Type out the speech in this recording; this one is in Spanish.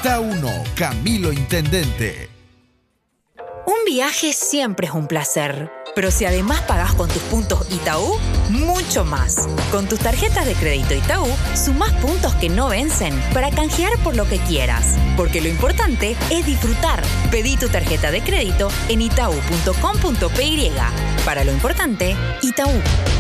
Ruta 1, Camilo Intendente. Un viaje siempre es un placer, pero si además pagás con tus puntos Itaú, mucho más. Con tus tarjetas de crédito Itaú, sumás puntos que no vencen para canjear por lo que quieras. Porque lo importante es disfrutar. Pedí tu tarjeta de crédito en itau.com.py. Para lo importante, Itaú.